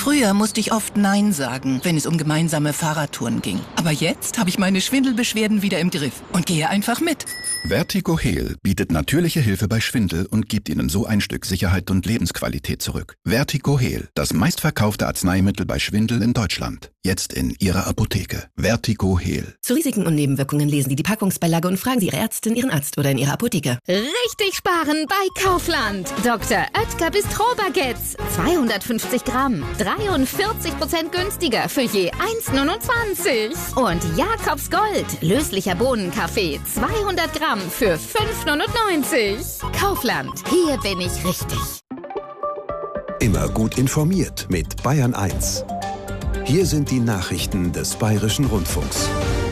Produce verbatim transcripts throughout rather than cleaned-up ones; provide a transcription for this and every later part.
Früher musste ich oft Nein sagen, wenn es um gemeinsame Fahrradtouren ging. Aber jetzt habe ich meine Schwindelbeschwerden wieder im Griff und gehe einfach mit. Vertigo-Heal bietet natürliche Hilfe bei Schwindel und gibt Ihnen so ein Stück Sicherheit und Lebensqualität zurück. Vertigo-Heal, das meistverkaufte Arzneimittel bei Schwindel in Deutschland. Jetzt in Ihrer Apotheke. Vertigo-Heal. Zu Risiken und Nebenwirkungen lesen Sie die Packungsbeilage und fragen Sie Ihre Ärztin, Ihren Arzt oder in Ihrer Apotheke. Richtig sparen bei Kaufland. Doktor Oetker Bistro-Baguettes. zweihundertfünfzig Gramm. dreiundvierzig Prozent günstiger für je eins Komma neunundzwanzig. Und Jakobs Gold. Löslicher Bohnenkaffee. zweihundert Gramm für fünf Komma neunundneunzig. Kaufland. Hier bin ich richtig. Immer gut informiert mit Bayern eins. Hier sind die Nachrichten des Bayerischen Rundfunks.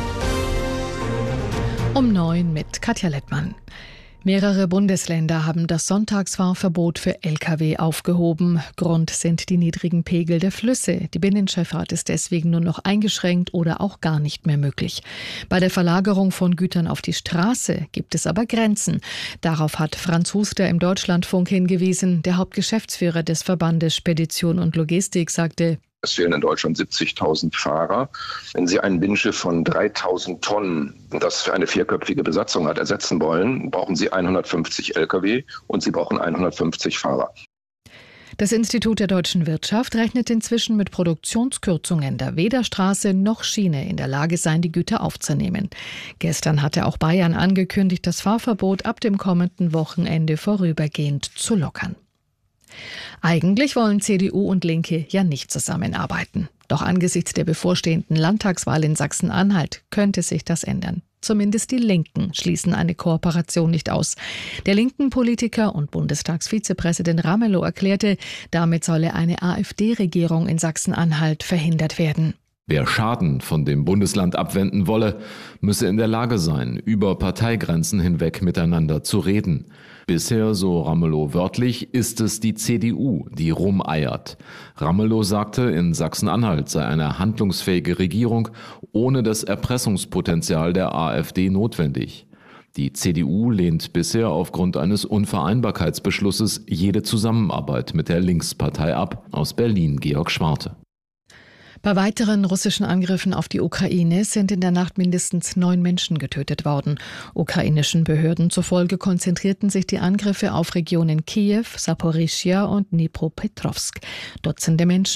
Um neun mit Katja Lettmann. Mehrere Bundesländer haben das Sonntagsfahrverbot für L K W aufgehoben. Grund sind die niedrigen Pegel der Flüsse. Die Binnenschifffahrt ist deswegen nur noch eingeschränkt oder auch gar nicht mehr möglich. Bei der Verlagerung von Gütern auf die Straße gibt es aber Grenzen. Darauf hat Franz Huster im Deutschlandfunk hingewiesen. Der Hauptgeschäftsführer des Verbandes Spedition und Logistik sagte: Es fehlen in Deutschland siebzigtausend Fahrer. Wenn Sie ein Binnenschiff von dreitausend Tonnen, das für eine vierköpfige Besatzung hat, ersetzen wollen, brauchen Sie hundertfünfzig L K W und Sie brauchen hundertfünfzig Fahrer. Das Institut der deutschen Wirtschaft rechnet inzwischen mit Produktionskürzungen, da weder Straße noch Schiene in der Lage seien, die Güter aufzunehmen. Gestern hatte auch Bayern angekündigt, das Fahrverbot ab dem kommenden Wochenende vorübergehend zu lockern. Eigentlich wollen C D U und Linke ja nicht zusammenarbeiten. Doch angesichts der bevorstehenden Landtagswahl in Sachsen-Anhalt könnte sich das ändern. Zumindest die Linken schließen eine Kooperation nicht aus. Der linken Politiker und Bundestagsvizepräsident Ramelow erklärte, damit solle eine AfD-Regierung in Sachsen-Anhalt verhindert werden. Wer Schaden von dem Bundesland abwenden wolle, müsse in der Lage sein, über Parteigrenzen hinweg miteinander zu reden. Bisher, so Ramelow wörtlich, ist es die C D U, die rumeiert. Ramelow sagte, in Sachsen-Anhalt sei eine handlungsfähige Regierung ohne das Erpressungspotenzial der AfD notwendig. Die C D U lehnt bisher aufgrund eines Unvereinbarkeitsbeschlusses jede Zusammenarbeit mit der Linkspartei ab. Aus Berlin Georg Schwarte. Bei weiteren russischen Angriffen auf die Ukraine sind in der Nacht mindestens neun Menschen getötet worden. Ukrainischen Behörden zufolge konzentrierten sich die Angriffe auf Regionen Kiew, Saporischschja und Dnipropetrovsk. Dutzende Menschen